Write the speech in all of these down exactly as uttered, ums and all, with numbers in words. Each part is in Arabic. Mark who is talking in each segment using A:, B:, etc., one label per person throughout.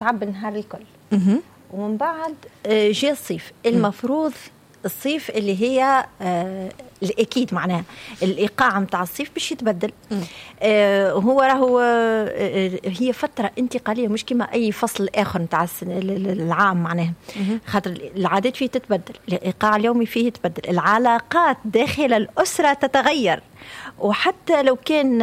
A: تعب النهار الكل. ومن بعد جاء الصيف. المفروض الصيف اللي هي آه الأكيد معناها الإيقاع متاع الصيف باش يتبدل. آه هو راهو آه هي فترة انتقالية مش كما أي فصل آخر متاع العام معناها. خاطر العادات فيه تتبدل، الإيقاع اليومي فيه يتبدل، العلاقات داخل الأسرة تتغير. وحتى لو كان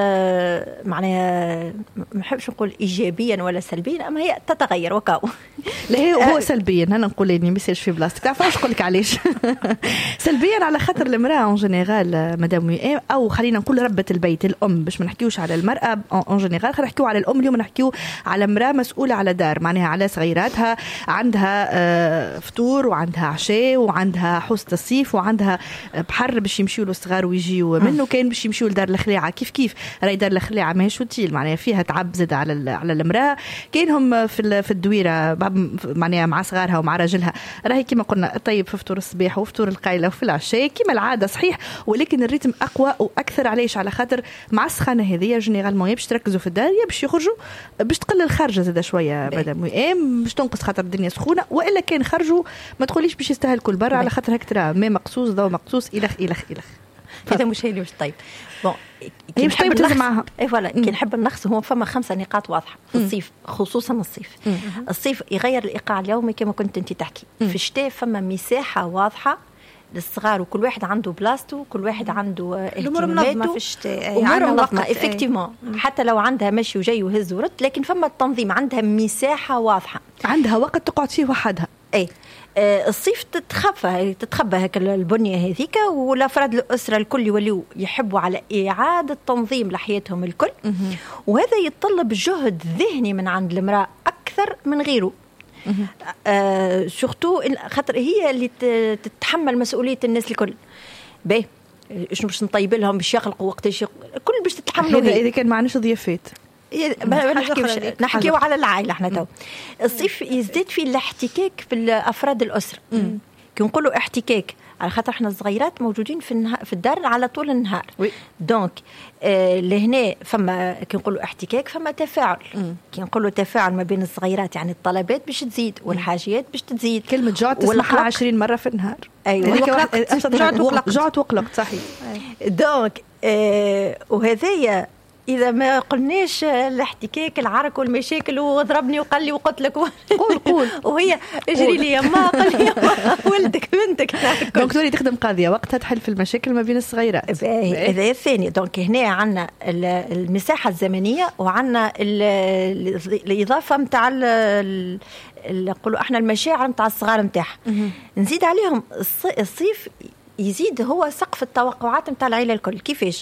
A: معناها ما نحبش نقول ايجابيا ولا سلبيا، اما هي تتغير وكاو.
B: لا هي هو سلبيا، انا نقول اني ما يصيرش في بلاصتك. تعرف واش نقول لك علاش؟ سلبيا على خاطر المراه اون جينيرال مدام وئام، او خلينا نقول ربة البيت الام، باش ما نحكيوش على المراه اون جينيرال، خلينا نحكيو على الام. اليوم نحكيو على مراه مسؤوله على دار، معناها على صغيراتها، عندها فطور وعندها عشاء وعندها حوسه الصيف وعندها بحر باش يمشيوا للصغار ويجيوا منه، كان باش يمشيوا لدار الخليعه. كيف كيف راهي دار الخليعه ماهيش وتيل، معناها فيها تعب زاد على على المراه. كاينهم في في الدويره معناها مع صغارها ومع راجلها، راهي كما قلنا طيب في فطور الصباح وفطور القايله وفي العشاء كما العاده صحيح، ولكن الريتم اقوى واكثر. علاش؟ على خاطر مع السخانه هذه جينيرالمون باش تركزوا في الدار، يا باش يخرجوا باش تقلل الخارجه زاد شويه مدام وئام، باش تنقص خاطر الدنيا سخونه. والا كان خرجوا ما تقوليش باش يستهلكوا البر، على خاطر هيك ترى ما مقصوص ضو مقصوص الخ الخ الخ.
A: هذا مش هي اللي مش طيب. بون
B: كي نحب تلزم معها
A: اي فوالا كي نحب النقص هو فما خمسه نقاط واضحه في الصيف، خصوصا الصيف. مم. الصيف يغير الايقاع اليومي كما كنت انت تحكي. مم. في الشتاء فما مساحه واضحه للصغار، وكل واحد عنده بلاصته، كل واحد عنده اهتماماته
C: في الشتاء.
A: امور منظمه افكتيفمون، حتى لو عندها مشي وجاي وهز ورد، لكن فما التنظيم، عندها مساحه واضحه،
B: عندها وقت تقعد فيه وحدها.
A: اي الصيف تتخفى تتخبى هيك البنيه هذيك، والافراد الاسره الكل يوليوا يحبوا على اعاده تنظيم لحياتهم الكل. وهذا يتطلب جهد ذهني من عند المراه اكثر من غيره. آه سورتو خاطر هي اللي تتحمل مسؤوليه الناس الكل. باهي شنو باش نطيب لهم باش يخلقوا وقتاش الكل باش تتحملوا.
B: اذا كان ما عندناش ضيافات
A: نحكيوش نحكيو على العائله احنا تو. الصيف يزداد فيه الاحتكاك في الافراد الاسره. كي نقولوا احتكاك على خاطر احنا الصغيرات موجودين في النهار في الدار على طول النهار. دونك آه لهنا فما كي نقولوا احتكاك فما تفاعل. كي نقولوا تفاعل ما بين الصغيرات، يعني الطلبات باش تزيد والحاجيات باش تزيد.
B: كلمه جوع تسمعها عشرين مره في النهار.
A: ايوه
B: جوع وقلق صحيح.
A: دونك آه وهذايا إذا ما قلناش الاحتكاك العرك والمشاكل وضربني وقال لي وقلت لك
B: قول قول
A: وهي اجري لي يما قال لي ولدك بنتك.
B: دونك تولي تخدم قاضية وقتها تحل في المشاكل ما بين الصغيرات.
A: هذا الثاني. دونك هنا عندنا المساحة الزمنية وعندنا الإضافة متاع نقولوا احنا المشاعر متاع الصغار متاعها. نزيد عليهم الصيف يزيد هو سقف التوقعات متاع العائلة الكل. كيفاش؟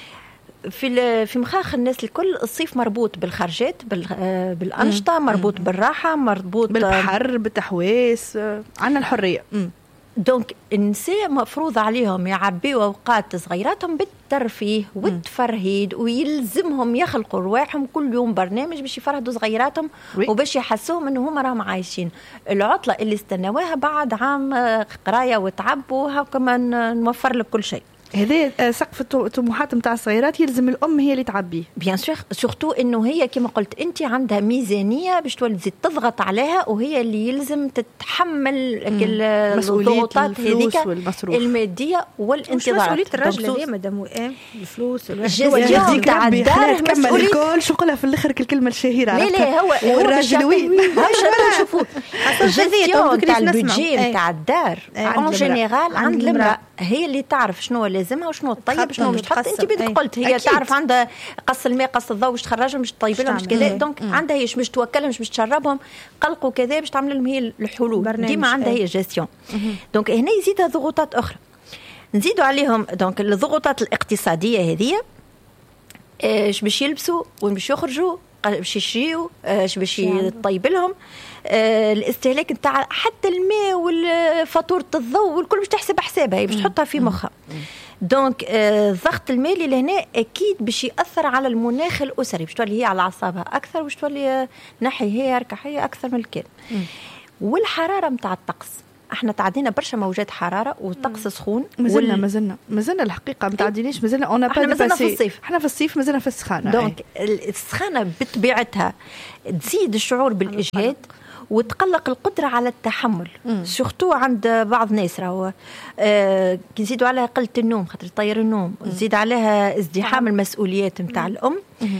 A: في في مخاخ الناس الكل الصيف مربوط بالخرجات بالأنشطة، مربوط بالراحة، مربوط
B: بالبحر بالتحواس، عندنا الحرية.
A: دونك النساء مفروض عليهم يعبيوا أوقات صغيراتهم بالترفيه والتفرهيد، ويلزمهم يخلقوا رواحهم كل يوم برنامج باش يفرهدوا صغيراتهم وباش يحسوهم انه هما راهم عايشين. العطلة اللي استنواها بعد عام قراية وتعب وهكا نوفر لك كل شيء.
B: هذا سقف الطموحات نتاع الصغيرات يلزم الام هي اللي تعبيه.
A: بيان سور، سورتو انه هي كما قلت انت عندها ميزانيه باش تولي تزيد تضغط عليها، وهي اللي يلزم تتحمل الضغوطات هذيك الماديه والانتظارات.
C: مسؤوليه الراجل هذه مدام وئام الفلوس
A: والجزيره تاع الدار
B: كمل الكل شو قولها في الاخر الكلمه الشهيره.
A: لا لا هو
B: الراجل وين
A: شوفوا الجزيره تاع البيدجي تاع الدار اون جينيرال عند المراه، هي اللي تعرف شنو لازمها وشنو الطيب شنو مش تحط. انت بدك قلت هي أكيد. تعرف عندها قص الماء قص الضوء باش تخرجهم باش تطيب لهم باش كذا. دونك عندها هي باش توكلهم باش تشربهم قلقوا كذا باش تعمل لهم هي الحلول ديما عندها هي جيستيون. دونك هنا يزيدها ضغوطات اخرى نزيدوا عليهم. دونك الضغوطات الاقتصاديه هذه ايش باش يلبسوا وين باش يخرجوا باش يشريوا ايش باش يطيب لهم آه الاستهلاك نتاع حتى الماء والفاتوره الضوء والكل باش تحسب حسابها هي باش تحطها في مخها. دونك آه الضغط المالي لهنا اكيد باش ياثر على المناخ الاسري، باش تولي هي على اعصابها اكثر، باش تولي نحي هي ركح هي اكثر من الكل. والحراره نتاع الطقس احنا تعدينا برشا موجات حراره وطقس سخون.
B: مازلنا وال... مازلنا مازلنا الحقيقه ما تعدينيش، مازلنا اون
A: احنا مازلنا في الصيف،
B: احنا في الصيف مازلنا في السخانه.
A: دونك السخانه بطبيعتها تزيد الشعور بالاجهاد وتقلق القدرة على التحمل، سورتو عند بعض الناس. راهو آه كي نزيدوا عليها قلة النوم خاطر طير النوم، زيد عليها ازدحام المسؤوليات نتاع الأم.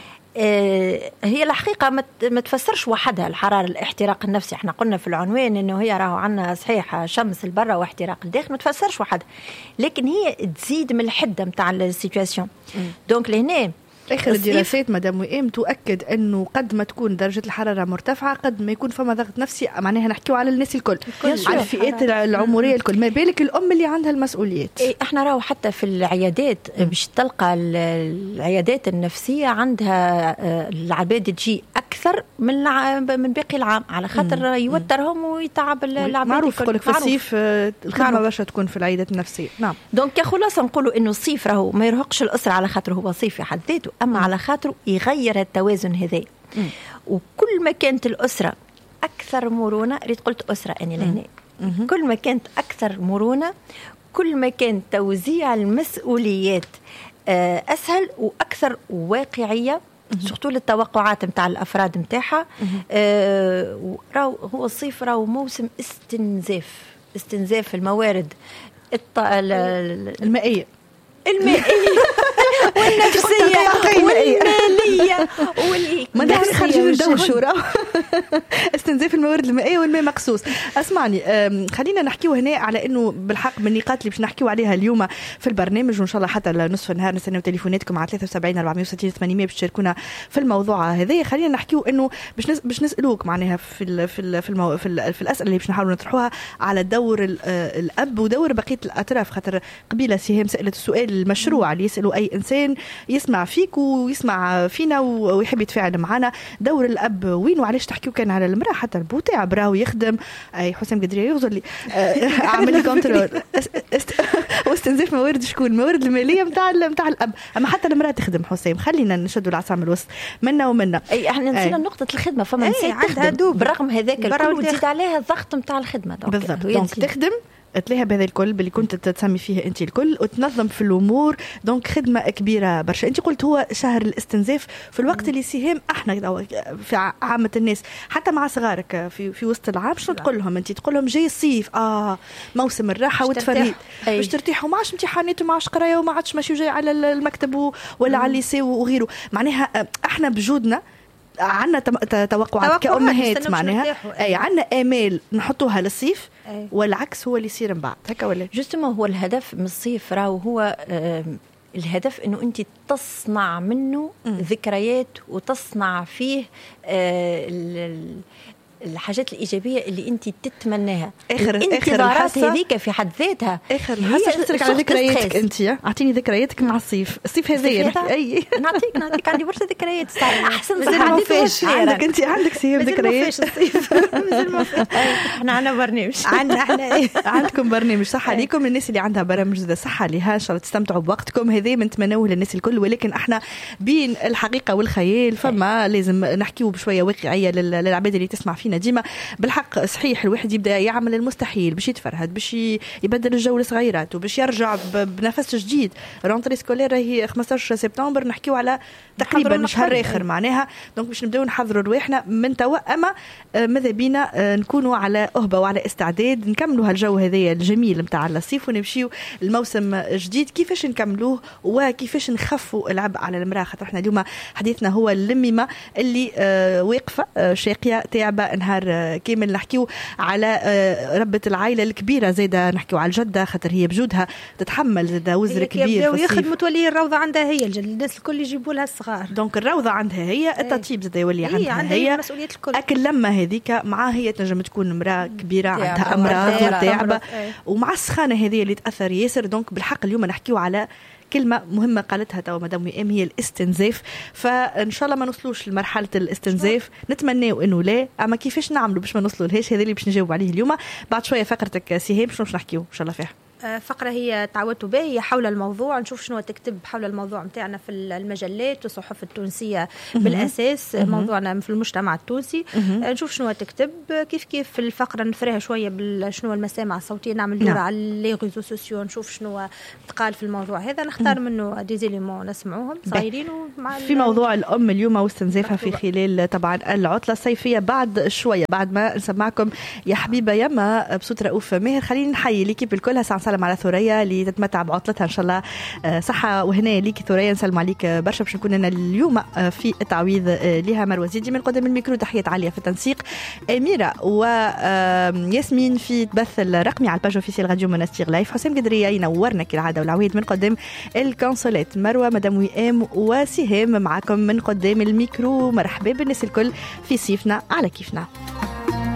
A: آه هي الحقيقة ما تفسرش وحدها الحرارة، الاحتراق النفسي. احنا قلنا في العنوان انه هي راهو عندنا صحيح شمس البرة واحتراق الداخل، ما تفسرش وحدها، لكن هي تزيد من الحدة نتاع السيتواسيون. دونك لهنا
B: آخر الدراسات مدام وئام تؤكد أنه قد ما تكون درجة الحرارة مرتفعة قد ما يكون فما ضغط نفسي، معناها نحكيو على الناس الكل، على الفئات العمرية الكل، ما بالك الأم اللي عندها المسؤوليات.
A: إيه احنا راهو حتى في العيادات باش تلقى العيادات النفسية عندها العباد تجي أكثر من من باقي العام، على خاطر يوترهم ويتعب العباد.
B: معروف يقولك في الصيف الخدمة باش تكون في العيادات النفسية. نعم.
A: دونك خلاص نقولوا إنه الصيف راهو ما يرهقش الأسرة على خاطر هو صيف في حد ذاته، أما على خاطره يغير التوازن هذا. وكل ما كانت الأسرة أكثر مرونة، ريت قلت أسرة أني لهنا، كل ما كانت أكثر مرونة كل ما كان توزيع المسؤوليات أسهل وأكثر واقعية، سورتو للتوقعات متاع الأفراد متاعها. آه هو الصيف راهو موسم استنزاف استنزاف الموارد
B: المائية
A: المائية والنفسية والمالية والإيكولوجية.
B: ما نحن خارجين من دو الشورى استنزاف الموارد المائية والماء مقصوص. اسمعني خلينا نحكيو هنا على انه بالحق من النقاط اللي باش نحكيو عليها اليوم في البرنامج، وان شاء الله حتى نصف النهار نستناو تليفوناتكم على ثلاثة وسبعين أربعمية وستين ثمانمية باش تشاركونا في الموضوع هذا. خلينا نحكيو انه باش نس... باش نسالوك معناها في ال... في ال... في, المو... في, ال... في الاسئله اللي باش نحاولوا نطرحوها على دور ال... الاب ودور بقيه الاطراف، خاطر قبيله سهام سالت السؤال المشروع اللي يسالوا اي انسان يسمع فيك ويسمع فينا ويحب يتفاعل معنا، دور الاب وين وعلاش تحكيو كان على المراه؟ حتى البو تاع براو يخدم. اي حسام قدري يغزر لي عامل لي كنترول واستنزاف موارد شكون؟ الموارد الماليه نتاع نتاع الاب، اما حتى المراه تخدم. حسام خلينا نشدوا العصا من الوسط منا ومنا.
A: اي احنا نسينا نقطه الخدمه، فما نسيت تخدم بالرغم هذاك الكل وتزيد عليها الضغط نتاع الخدمه.
B: بالضبط، دونك تخدم تلاها بهذا الكل اللي كنت تسمي فيه انت الكل وتنظم في الامور. دونك خدمه كبيره برشا. انت قلت هو شهر الاستنزاف في الوقت اللي سيهم احنا في عامه الناس حتى مع صغارك في في وسط العام. شنو تقول لهم انت؟ تقول لهم جاي الصيف اه موسم الراحه والتفريط باش ترتاحوا، ما عادش امتحانات وما عادش قرايه وما عادش ماشي جاي على المكتب ولا على الليسي وغيره. معناها احنا بجودنا عنا توقعات كأمهات، معناها اي عنا امال نحطوها للصيف أي. والعكس هو اللي يصير من بعد هكا ولا
A: جوستومون. هو الهدف من الصيف راهو هو آه الهدف انه انت تصنع منه م. ذكريات وتصنع فيه آه الحاجات الإيجابية اللي أنت تتمناها.
B: آخر
A: الانتظارات هذيك في حد ذاتها.
B: آخر الحصة شفتك على ذكرياتك أنت. أعطيني ذكرياتك مع الصيف. الصيف هذايا أي
A: نعطيك نعطيك عندي برشا ذكريات صار أحسن
B: صح. عندك أنت عندك سير ذكريات
C: الصيف.
A: إحنا عندنا برنامج.
C: عندنا إحنا
B: عندكم برنامج صحة ليكم. الناس اللي عندها برامج ذا صحة لها إن شاء الله تستمتعوا بوقتكم هذا بنتمنوه للناس الكل، ولكن إحنا بين الحقيقة والخيال فما لازم نحكيو بشوية واقعية للعباد اللي تسمع فينا ديما. بالحق صحيح الواحد يبدا يعمل المستحيل باش يتفرهد، باش يبدل الجو لصغيرات وباش يرجع بنفس جديد. رونتري سكولير هي خمسة عشر سبتمبر، نحكيو على تقريبا شهر اخر معناها. دونك باش نبداو نحضروا رواحنا من توا، اما ماذا بينا نكونوا على أهبة وعلى استعداد نكملوا هالجو هذايا الجميل نتاع الصيف ونمشيو الموسم جديد. كيفاش نكملوه وكيفاش نخفوا العبء على المراه؟ خاطر احنا اليوم حديثنا هو اللميمه اللي واقفه شاقيه تعبه نهار كامل. نحكيو على ربة العائلة الكبيرة، زيدا نحكيو على الجدة خاطر هي بجودها تتحمل زيدا وزر كبير
C: ويخدموا تولي الروضة عندها هي، الناس الكل يجيبوا لها الصغار.
B: دونك الروضة عندها هي، التطيب زيدا يولي عندها هي, هي.
C: مسؤولية الكل.
B: أكل لما هذيك معها هي تنجم تكون امرأة كبيرة عندها أمراض تعبة، ومع السخانة هذه اللي تأثر ياسر. دونك بالحق اليوم نحكيو على كلمة مهمة قالتها توا مدام وئام هي الاستنزاف. فإن شاء الله ما نوصلوش لمرحلة الاستنزاف، نتمناو إنه لا، أما كيفاش نعملوا باش ما نوصلوا لهاش هذا اللي باش نجاوب عليه اليوم. بعد شوية فقرتك سهام شنو باش نحكيو إن شاء الله فيها.
C: فقرة هي تعودتوا به، هي حول الموضوع، نشوف شنو تكتب حول الموضوع متاعنا في المجلات والصحف التونسية بالأساس، موضوعنا في المجتمع التونسي. نشوف شنو تكتب، كيف كيف في الفقرة نفرها شوية بشنو المسامع الصوتية، نعمل دورة على لي ريزو سوسيو، نشوف شنو تقال في الموضوع هذا، نختار منه دي زيليمون نسمعوهم صغيرين. ومع
B: في موضوع الأم اليوم واستنزافها في خلال طبعا العطلة الصيفية بعد شوية، بعد ما نسمعكم يا حبيبة يما بصوت رؤوف ماهر. خلينا نحيي ليكيب الكل. هسه نسلم على ثريا اللي تتمتع بعطلتها ان شاء الله صحة وهنا ليكي ثريا، نسلم عليك برشا باش نكون لنا اليوم في التعويض لها. مروة زيدي من قدام الميكرو، تحية عالية في التنسيق أميرة وياسمين في البث الرقمي على الباج اوفيسيال راديو منستير لايف. حسام قدرية ينورنا كالعادة والعويد من قدام الكونسولات. مروة مدام وئام وسهام معكم من قدام الميكرو. مرحبا بالناس الكل في صيفنا على كيفنا.